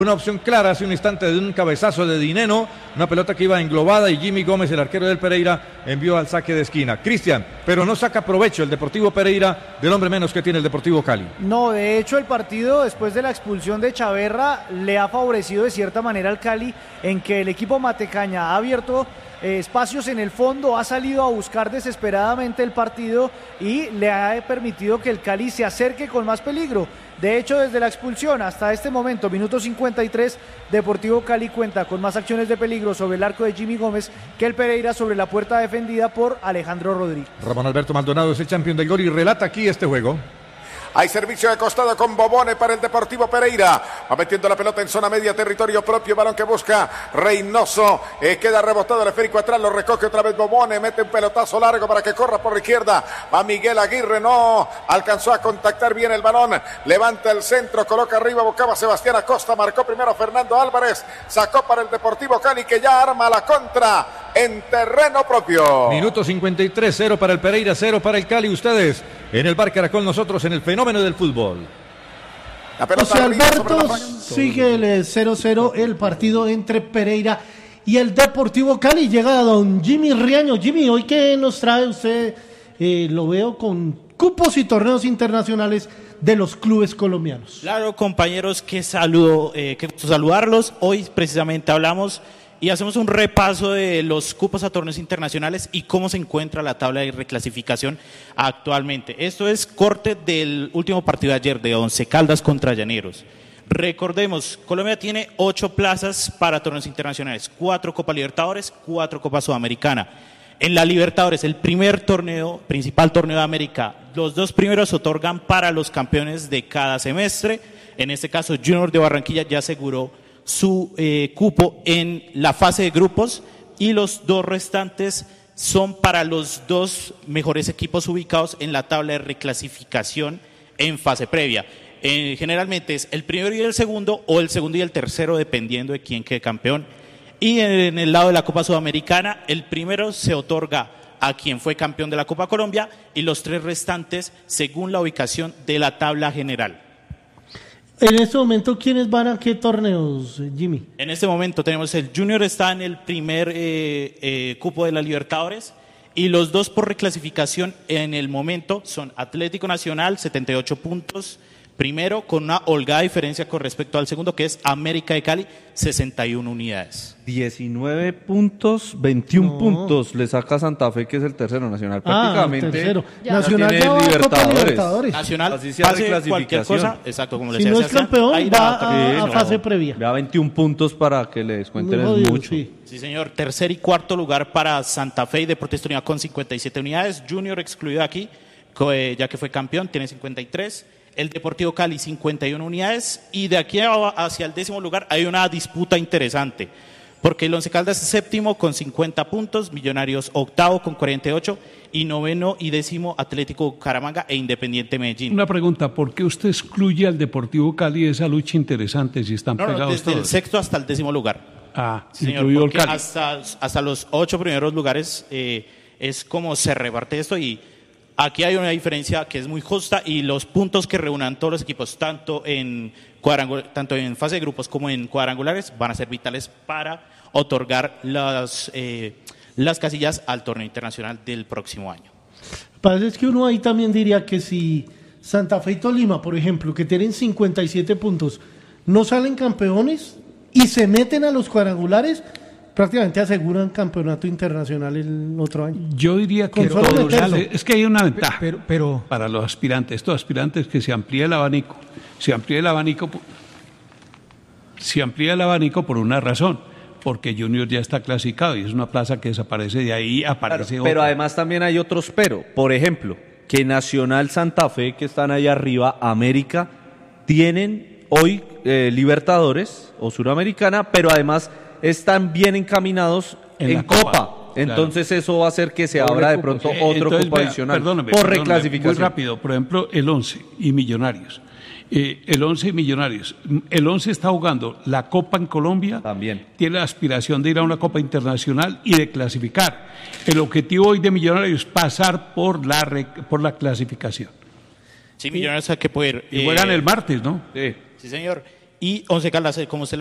Una opción clara hace un instante de un cabezazo de Dineno, una pelota que iba englobada y Jimmy Gómez, el arquero del Pereira, envió al saque de esquina. Cristian, pero no saca provecho el Deportivo Pereira del hombre menos que tiene el Deportivo Cali. No, de hecho el partido después de la expulsión de Chaverra le ha favorecido de cierta manera al Cali, en que el equipo matecaña ha abierto espacios en el fondo, ha salido a buscar desesperadamente el partido y le ha permitido que el Cali se acerque con más peligro. De hecho, desde la expulsión hasta este momento, minuto 53, Deportivo Cali cuenta con más acciones de peligro sobre el arco de Jimmy Gómez que el Pereira sobre la puerta defendida por Alejandro Rodríguez. Ramón Alberto Maldonado es el campeón del gol y relata aquí este juego. Hay servicio de costado con Bobone para el Deportivo Pereira. Va metiendo la pelota en zona media, territorio propio. Balón que busca Reynoso. Queda rebotado el esférico atrás. Lo recoge otra vez Bobone. Mete un pelotazo largo para que corra por la izquierda. Va Miguel Aguirre. No alcanzó a contactar bien el balón. Levanta el centro. Coloca arriba. Buscaba Sebastián Acosta. Marcó primero Fernando Álvarez. Sacó para el Deportivo Cali, que ya arma la contra en terreno propio. Minuto 53, 0 para el Pereira, 0 para el Cali. Ustedes en el Bar Caracol, nosotros en el fenómeno del fútbol. José Alberto, sigue el 0-0 el partido entre Pereira y el Deportivo Cali. Llega don Jimmy Riaño. Jimmy, ¿hoy qué nos trae usted? Lo veo con cupos y torneos internacionales de los clubes colombianos. Claro, compañeros, qué gusto saludarlos. Hoy precisamente hablamos y hacemos un repaso de los cupos a torneos internacionales y cómo se encuentra la tabla de reclasificación actualmente. Esto es corte del último partido de ayer de Once Caldas contra Llaneros. Recordemos, Colombia tiene 8 plazas para torneos internacionales, 4 Copa Libertadores, 4 Copa Sudamericana. En la Libertadores, el primer torneo, principal torneo de América, los 2 primeros se otorgan para los campeones de cada semestre. En este caso, Junior de Barranquilla ya aseguró su cupo en la fase de grupos y los 2 restantes son para los 2 mejores equipos ubicados en la tabla de reclasificación en fase previa. Generalmente es el primero y el segundo, o el segundo y el tercero, dependiendo de quién quede campeón. Y en el lado de la Copa Sudamericana, el primero se otorga a quien fue campeón de la Copa Colombia y los 3 restantes según la ubicación de la tabla general. En este momento, ¿quiénes van a qué torneos, Jimmy? En este momento tenemos el Junior está en el primer cupo de la Libertadores y los 2 por reclasificación en el momento son Atlético Nacional, 78 puntos, primero con una holgada diferencia con respecto al segundo, que es América de Cali, 61 unidades. 19 puntos, 21 puntos le saca Santa Fe, que es el tercero. Nacional prácticamente. El tercero. Ya Nacional tiene ya va a Libertadores. Libertadores. Nacional Así sea hace cualquier reclasificación. cosa, exacto, como le Si decía no es Sebastián, campeón, ahí va a fase previa. Le da 21 puntos para que le descuenten, Muy es jodido, mucho. sí. Sí, señor. Tercer y cuarto lugar para Santa Fe y Deportes Tolima con 57 unidades. Junior excluido aquí, ya que fue campeón, tiene 53. El Deportivo Cali, 51 unidades. Y de aquí hacia el 10º lugar hay una disputa interesante, porque el Once Caldas es séptimo con 50 puntos, Millonarios octavo con 48 y noveno y 10º Atlético Bucaramanga e Independiente Medellín. Una pregunta, ¿por qué usted excluye al Deportivo Cali de esa lucha interesante si están pegados desde todos? el sexto hasta el 10º lugar. Sí, señor, incluido el porque Cali. hasta los 8 primeros lugares es como se reparte esto y aquí hay una diferencia que es muy justa y los puntos que reúnan todos los equipos, tanto en fase de grupos como en cuadrangulares, van a ser vitales para otorgar las casillas al torneo internacional del próximo año. Parece es que uno ahí también diría que si Santa Fe y Tolima, por ejemplo, que tienen 57 puntos, no salen campeones y se meten a los cuadrangulares, prácticamente aseguran campeonato internacional el otro año. Yo diría que Con solo meterse. es que hay una ventaja pero para los aspirantes. Estos aspirantes, que se amplía el abanico. Se amplía el abanico por una razón, porque Junior ya está clasificado y es una plaza que desaparece, de ahí aparece Claro, otra. pero además también hay otros por ejemplo, que Nacional, Santa Fe, que están ahí arriba, América, tienen hoy Libertadores o Suramericana, pero además están bien encaminados en la Copa. Copa. Entonces eso va a hacer que se abra de pronto otro cupo adicional Perdóname, por reclasificación. Muy rápido, por ejemplo, el 11 y Millonarios. El 11 y Millonarios. El 11 está jugando la Copa en Colombia. También. Tiene la aspiración de ir a una Copa internacional y de clasificar. El objetivo hoy de Millonarios es pasar por la clasificación. Sí, Millonarios hay que poder. Y juegan el martes, ¿no? Sí. Sí, señor. Y Once Caldas, como usted